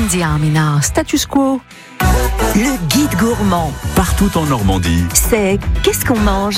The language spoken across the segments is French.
Diamina, status quo. Le guide gourmand. Partout en Normandie. C'est qu'est-ce qu'on mange?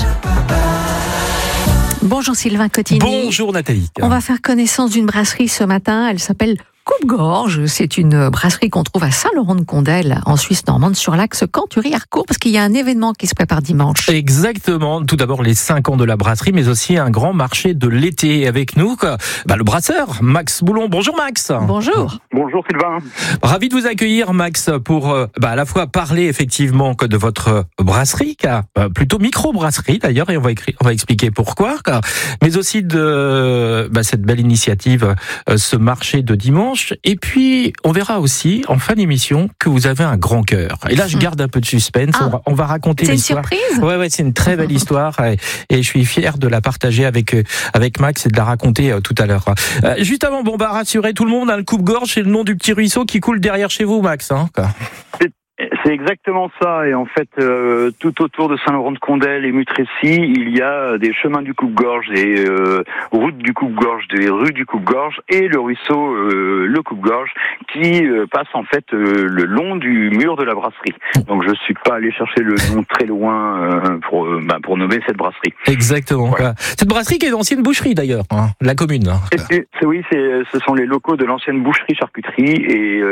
Bonjour Sylvain Cottini. Bonjour Nathalie. On va faire connaissance d'une brasserie ce matin. Elle s'appelle Coupe-Gorge. C'est une brasserie qu'on trouve à Saint-Laurent-de-Condel, en Suisse normande, sur l'axe Canturie-Harcourt, parce qu'il y a un événement qui se prépare dimanche. Exactement. Tout d'abord, les 5 ans de la brasserie, mais aussi un grand marché de l'été. Avec nous, le brasseur, Max Boulon. Bonjour Max. Bonjour. Bonjour Sylvain. Ravi de vous accueillir Max pour à la fois parler effectivement de votre brasserie, plutôt micro-brasserie d'ailleurs, et on va expliquer pourquoi, mais aussi de cette belle initiative, ce marché de dimanche. Et puis, on verra aussi, en fin d'émission, que vous avez un grand cœur. Et là, je garde un peu de suspense. On va raconter l'histoire. C'est une surprise? Ouais, c'est une très belle histoire. Et je suis fier de la partager avec Max et de la raconter tout à l'heure. Juste avant, rassurez tout le monde, le Coupe-Gorge, c'est le nom du petit ruisseau qui coule derrière chez vous, Max. C'est exactement ça. Et en fait, tout autour de Saint-Laurent-de-Condel et Mutrécy, il y a des chemins du Coupe-Gorge, des routes du Coupe-Gorge, des rues du Coupe-Gorge et le ruisseau le Coupe-Gorge qui passe en fait le long du mur de la brasserie. Donc je suis pas allé chercher le nom très loin pour nommer cette brasserie. Exactement. Voilà. Cette brasserie qui est d'ancienne boucherie d'ailleurs, de la commune. Oui, ce sont les locaux de l'ancienne boucherie-charcuterie et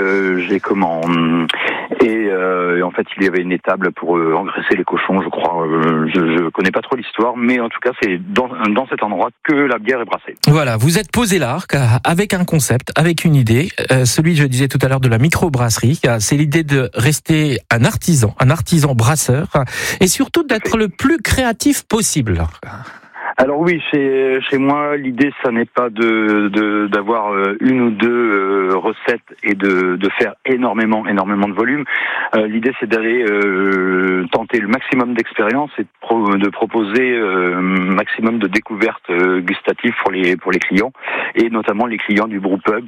et en fait, il y avait une étable pour engraisser les cochons, je crois. Je connais pas trop l'histoire, mais en tout cas, c'est dans cet endroit que la bière est brassée. Voilà, vous êtes posé là, avec un concept, avec une idée. Celui, je disais tout à l'heure, de la microbrasserie. C'est l'idée de rester un artisan brasseur, et surtout d'être le plus créatif possible. Alors oui, chez moi, l'idée, ça n'est pas d'avoir une ou deux recettes et de faire énormément de volume. L'idée, c'est d'aller tenter le maximum d'expérience et de proposer un maximum de découvertes gustatives pour les clients, et notamment les clients du brewpub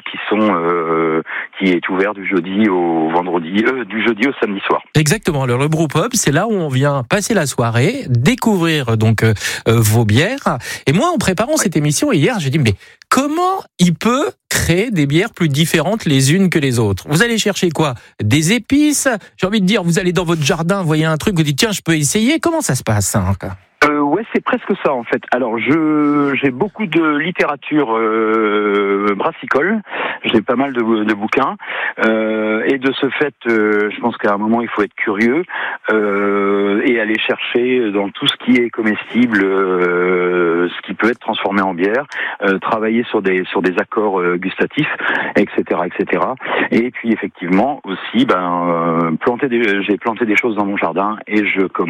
qui est ouvert du jeudi au samedi soir. Exactement. Alors le brewpub, c'est là où on vient passer la soirée, découvrir donc vos bières. Et moi, en préparant cette émission hier, j'ai dit, mais comment il peut créer des bières plus différentes les unes que les autres? Vous allez chercher quoi? Des épices? J'ai envie de dire, vous allez dans votre jardin, vous voyez un truc, vous dites, tiens, je peux essayer. Comment ça se passe, Ouais, c'est presque ça en fait. Alors j'ai beaucoup de littérature brassicole, j'ai pas mal de bouquins, et de ce fait, je pense qu'à un moment il faut être curieux et aller chercher dans tout ce qui est comestible, ce qui peut être transformé en bière, travailler sur des accords gustatifs, etc. Et puis effectivement aussi, j'ai planté des choses dans mon jardin et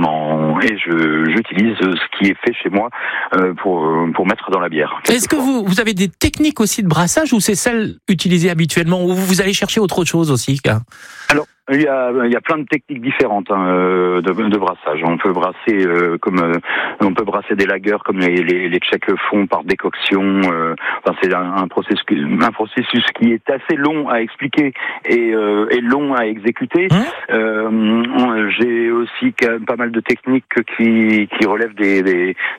j'utilise ce qui est fait chez moi pour mettre dans la bière. Est-ce que vous avez des techniques aussi de brassage, ou c'est celles utilisées habituellement, ou vous allez chercher autre chose aussi? Alors, il y a plein de techniques différentes de brassage. On peut brasser on peut brasser des lagers comme les Tchèques font par décoction. C'est un processus qui est assez long à expliquer et long à exécuter. J'ai aussi pas mal de techniques qui relèvent des